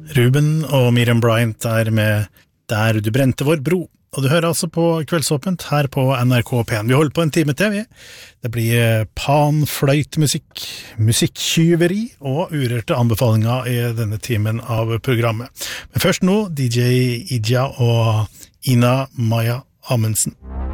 Ruben og Miriam Bryant er med Der du brente vår bro. Og du hører altså på Kveldsåpent her på NRK P1. Vi holder på en time til, vi. Det blir panfløytemusikk, musikktjuveri og urørte anbefalinger i denne timen av programmet. Men først nå, DJ Idja og Ina Maya Amundsen.